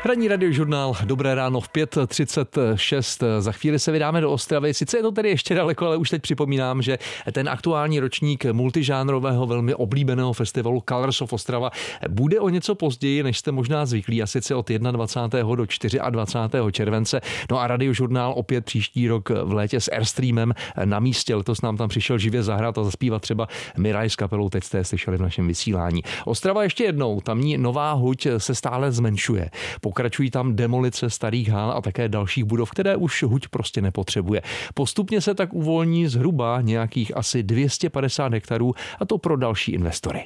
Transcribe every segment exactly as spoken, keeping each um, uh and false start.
Ranní radiožurnál, dobré ráno v pět třicet šest. Za chvíli se vydáme do Ostravy. Sice je to tedy ještě daleko, ale už teď připomínám, že ten aktuální ročník multižánrového, velmi oblíbeného festivalu Colors of Ostrava bude o něco později, než jste možná zvyklí, a sice od dvacátého prvního do dvacátého čtvrtého července. No a radiožurnál opět příští rok v létě s Airstreamem na místě. Letos nám tam přišel živě zahrát a zaspívat třeba Miraj s kapelou, teď jste je slyšeli v našem vysílání. Ostrava ještě jednou, tamní nová huť se stále zmenšuje. Pokračují tam demolice starých hal a také dalších budov, které už huť prostě nepotřebuje. Postupně se tak uvolní zhruba nějakých asi dvě stě padesát hektarů, a to pro další investory.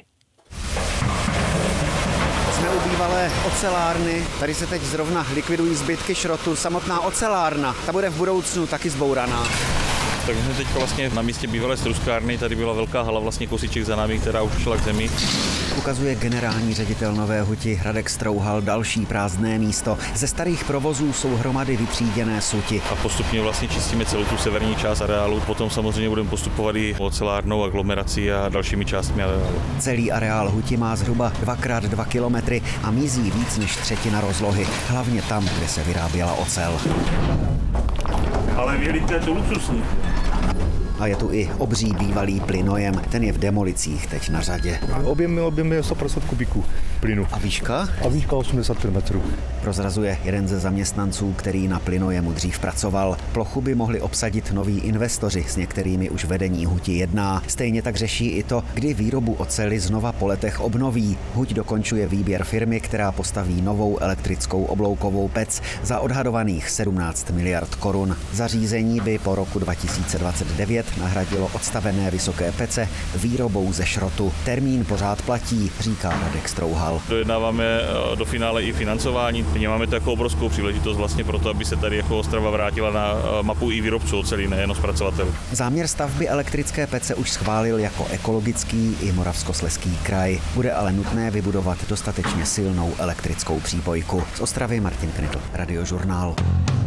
Jsme u bývalé ocelárny, tady se teď zrovna likvidují zbytky šrotu. Samotná ocelárna, ta bude v budoucnu taky zbouraná. Takže jsme teď vlastně na místě bývalé struskárny, tady byla velká hala, vlastně kousíček za námi, která už šla k zemi. Ukazuje generální ředitel Nové huti Radek Strouhal další prázdné místo. Ze starých provozů jsou hromady vytříděné suti. A postupně vlastně čistíme celou tu severní část areálu, potom samozřejmě budeme postupovat i ocelárnou, aglomerací a dalšími částmi areálu. Celý areál huti má zhruba dva krát dva kilometry a mizí víc než třetina rozlohy, hlavně tam, kde se vyráběla ocel. Ale vědět, to je to luxusní. A je tu i obří bývalý plynojem, ten je v demolicích teď na řadě. Objem, objem je sto padesát kubíků plynu. A výška? A výška osmdesát pět metrů. Prozrazuje jeden ze zaměstnanců, který na plynojemu dřív pracoval. Plochu by mohli obsadit noví investoři, s některými už vedení huti jedná. Stejně tak řeší i to, kdy výrobu oceli znova po letech obnoví. Huť dokončuje výběr firmy, která postaví novou elektrickou obloukovou pec za odhadovaných sedmnáct miliard korun. Zařízení by po roku dva tisíce dvacet devět nahradilo odstavené vysoké pece výrobou ze šrotu. Termín pořád platí, říká Radek Strouhal. Dojednáváme do finále i financování. Vnímáme to jako obrovskou příležitost vlastně proto, aby se tady jako Ostrava vrátila na mapu i výrobců oceli, nejen zpracovatelů. Záměr stavby elektrické pece už schválil jako ekologický i Moravskoslezský kraj. Bude ale nutné vybudovat dostatečně silnou elektrickou přípojku. Z Ostravy Martin Knitl, Radiožurnál.